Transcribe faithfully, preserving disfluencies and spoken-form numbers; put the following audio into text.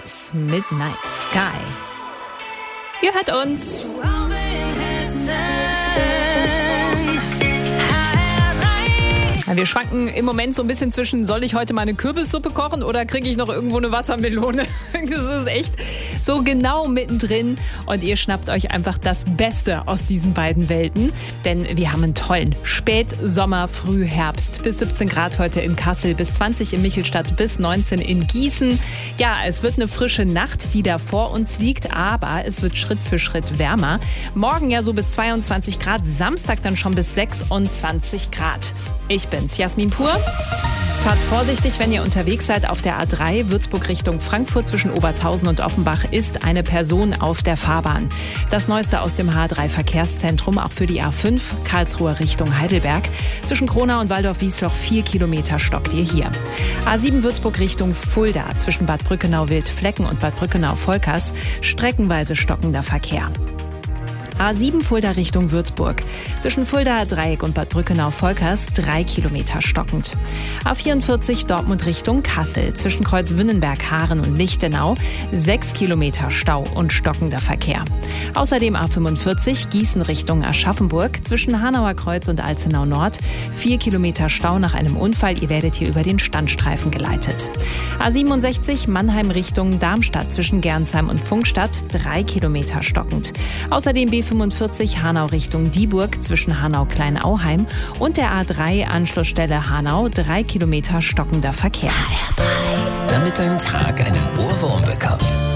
Elvis, Midnight Sky. Ihr hört uns. Ja, wir schwanken im Moment so ein bisschen zwischen, soll ich heute meine Kürbissuppe kochen oder kriege ich noch irgendwo eine Wassermelone? Das ist echt so genau mittendrin und ihr schnappt euch einfach das Beste aus diesen beiden Welten, denn wir haben einen tollen Spätsommer, Frühherbst. Bis siebzehn Grad heute in Kassel, bis zwanzig in Michelstadt, bis neunzehn in Gießen. Ja, es wird eine frische Nacht, die da vor uns liegt, aber es wird Schritt für Schritt wärmer. Morgen ja so bis zweiundzwanzig Grad, Samstag dann schon bis sechsundzwanzig Grad. Ich bin's, Jasmin Pur. Fahrt vorsichtig, wenn ihr unterwegs seid auf der A drei, Würzburg Richtung Frankfurt. Zwischen Obertshausen und Offenbach ist eine Person auf der Fahrbahn. Das Neueste aus dem H drei Verkehrszentrum, auch für die A fünf, Karlsruhe Richtung Heidelberg. Zwischen Kronau und Waldorf-Wiesloch vier Kilometer stockt ihr hier. A sieben Würzburg Richtung Fulda, zwischen Bad Brückenau-Wildflecken und Bad Brückenau-Volkers, streckenweise stockender Verkehr. A sieben Fulda Richtung Würzburg. Zwischen Fuldaer Dreieck und Bad Brückenau-Volkers drei Kilometer stockend. A vierundvierzig Dortmund Richtung Kassel. Zwischen Kreuzwünnenberg, Haaren und Lichtenau sechs Kilometer Stau und stockender Verkehr. Außerdem A fünfundvierzig Gießen Richtung Aschaffenburg. Zwischen Hanauer Kreuz und Alzenau Nord vier Kilometer Stau nach einem Unfall. Ihr werdet hier über den Standstreifen geleitet. A siebenundsechzig Mannheim Richtung Darmstadt. Zwischen Gernsheim und Pfungstadt drei Kilometer stockend. Außerdem B fünfundvierzig Hanau Richtung Dieburg zwischen Hanau-Kleinauheim und der A drei Anschlussstelle Hanau drei Kilometer stockender Verkehr. Damit dein Tag einen Ohrwurm bekommt.